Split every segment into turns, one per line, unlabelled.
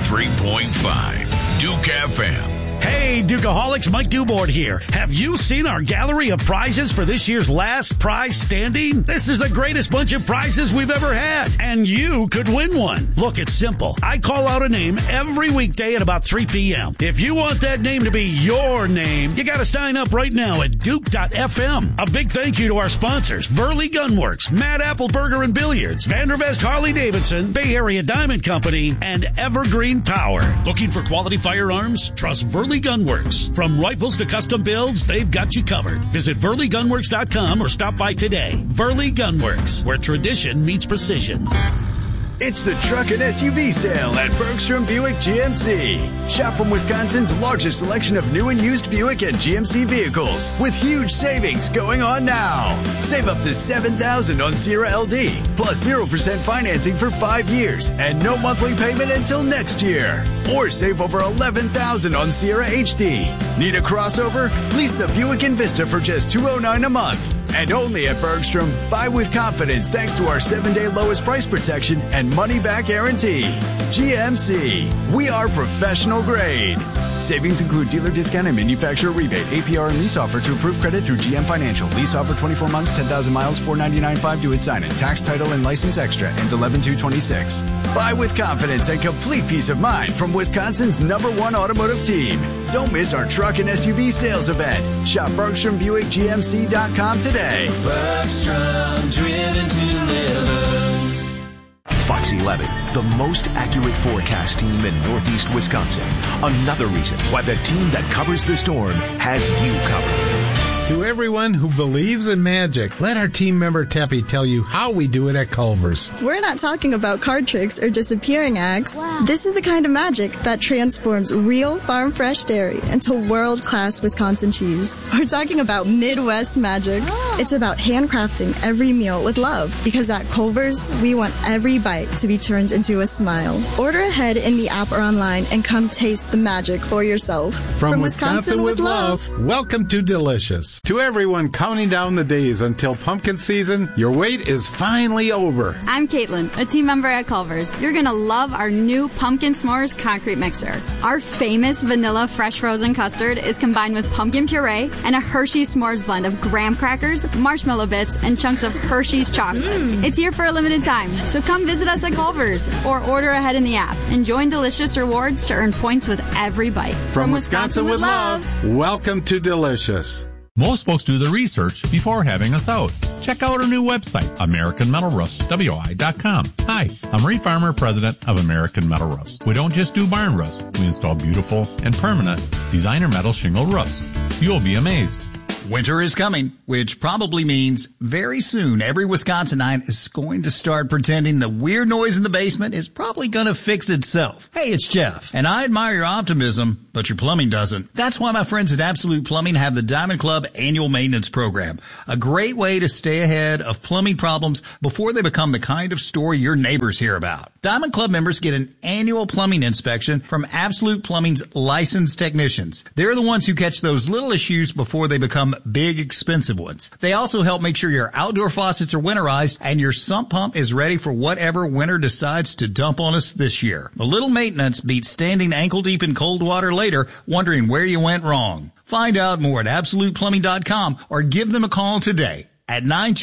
93.5 Duke FM.
Hey, Dukeaholics, Mike Dubord here. Have you seen our gallery of prizes for this year's Last Prize Standing? This is the greatest bunch of prizes we've ever had, and you could win one. Look, it's simple. I call out a name every weekday at about 3 p.m. If you want that name to be your name, you got to sign up right now at Duke.fm. A big thank you to our sponsors, Verley Gunworks, Mad Apple Burger and Billiards, Vandervest Harley Davidson, Bay Area Diamond Company, and Evergreen Power. Looking for quality firearms? Trust Verley Gunworks. From rifles to custom builds, they've got you covered. Visit VerleyGunworks.com or stop by today. Verley Gunworks, where tradition meets precision.
It's the truck and SUV sale at Bergstrom Buick GMC. Shop from Wisconsin's largest selection of new and used Buick and GMC vehicles with huge savings going on now. Save up to $7,000 on Sierra LD, plus 0% financing for 5 years and no monthly payment until next year. Or save over $11,000 on Sierra HD. Need a crossover? Lease the Buick Envista for just $209 a month. And only at Bergstrom. Buy with confidence thanks to our 7-day lowest price protection and money-back guarantee. GMC. We are professional grade. Savings include dealer discount and manufacturer rebate. APR and lease offer to approved credit through GM Financial. Lease offer 24 months, 10,000 miles, $499.5 due at sign-in. Tax, title, and license extra. Ends 11/2/26. Buy with confidence and complete peace of mind from Wisconsin's #1 automotive team. Don't miss our truck and SUV sales event. Shop BergstromBuickGMC.com today.
Bergstrom, driven to live.
Fox 11, the most accurate forecast team in Northeast Wisconsin. Another reason why the team that covers the storm has you covered.
To everyone who believes in magic, let our team member Teppy tell you how we do it at Culver's.
We're not talking about card tricks or disappearing acts. Wow. This is the kind of magic that transforms real farm-fresh dairy into world-class Wisconsin cheese. We're talking about Midwest magic. Oh. It's about handcrafting every meal with love, because at Culver's, we want every bite to be turned into a smile. Order ahead in the app or online and come taste the magic for yourself.
From Wisconsin with love, welcome to Delicious. To everyone counting down the days until pumpkin season, your wait is finally over.
I'm Caitlin, a team member at Culver's. You're going to love our new Pumpkin S'mores concrete mixer. Our famous vanilla fresh frozen custard is combined with pumpkin puree and a Hershey's S'mores blend of graham crackers, marshmallow bits, and chunks of Hershey's chocolate. It's here for a limited time, so come visit us at Culver's or order ahead in the app and join Delicious Rewards to earn points with every bite.
From Wisconsin with love, welcome to Delicious.
Most folks do the research before having us out. Check out our new website, AmericanMetalRustWI.com. Hi, I'm Ray Farmer, president of American Metal Rust. We don't just do barn roofs. We install beautiful and permanent designer metal shingle roofs. You'll be amazed.
Winter is coming, which probably means very soon every Wisconsinite is going to start pretending the weird noise in the basement is probably going to fix itself. Hey, it's Jeff, and I admire your optimism, but your plumbing doesn't. That's why my friends at Absolute Plumbing have the Diamond Club Annual Maintenance Program, a great way to stay ahead of plumbing problems before they become the kind of story your neighbors hear about. Diamond Club members get an annual plumbing inspection from Absolute Plumbing's licensed technicians. They're the ones who catch those little issues before they become big, expensive ones. They also help make sure your outdoor faucets are winterized and your sump pump is ready for whatever winter decides to dump on us this year. A little maintenance beats standing ankle deep in cold water later wondering where you went wrong. Find out more at AbsolutePlumbing.com or give them a call today at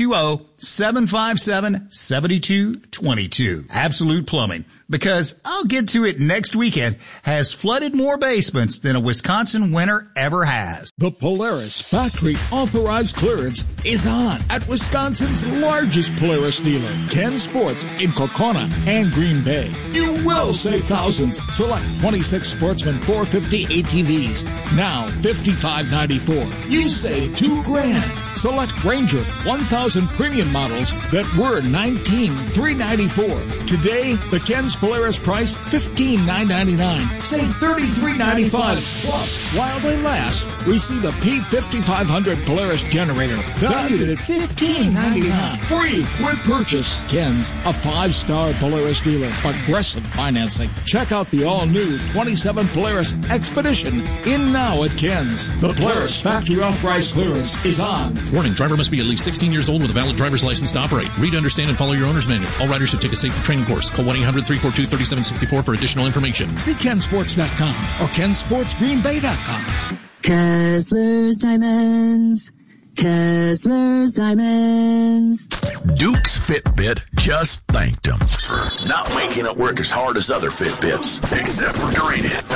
920-757-7222. Absolute Plumbing, because I'll get to it next weekend, has flooded more basements than a Wisconsin winter ever has.
The Polaris factory authorized clearance is on at Wisconsin's largest Polaris dealer, Ken Sports in Kokona and Green Bay. You will save thousands. Select 26 Sportsman 450 ATVs, now $55.94. You save $2,000. Select Ranger 1000 premium models that were $19,394. Today, the Ken's Polaris price $15,999. Save $33.95. Plus, while they last, receive a P5500 Polaris generator valued at $15,999. Free with purchase. Ken's, a 5-star Polaris dealer. Aggressive financing. Check out the all-new 27 Polaris Expedition in now at Ken's. The Polaris factory authorized clearance is on.
Warning, driver must be at least 16 years old with a valid driver's dealers licensed to operate. Read, understand, and follow your owner's manual. All riders should take a safety training course. Call 1-800-342-3764 for additional information.
See KenSports.com or KenSportsGreenBay.com.
Kessler's Diamonds. Kessler's Diamonds.
Duke's Fitbit just thanked them for not making it work as hard as other Fitbits, except for during it.